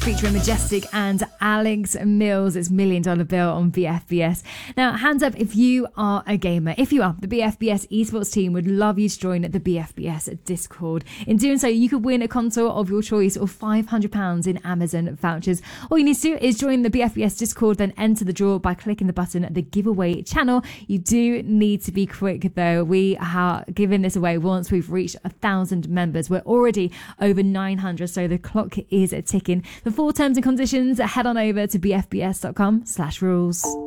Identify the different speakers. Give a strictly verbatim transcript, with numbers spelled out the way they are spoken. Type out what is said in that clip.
Speaker 1: featuring Majestic and Alex Mills. It's Million Dollar Bill on B F B S. Now, hands up if you are a gamer. If you are, the B F B S esports team would love you to join the B F B S Discord. In doing so, you could win a console of your choice or five hundred pounds in Amazon vouchers. All you need to do is join the B F B S Discord, then enter the draw by clicking the button at the giveaway channel. You do need to be quick, though. We are giving this away once we've reached a thousand members. We're already over nine hundred, so the clock is ticking. For full terms and conditions, head on over to bfbs.com slash rules.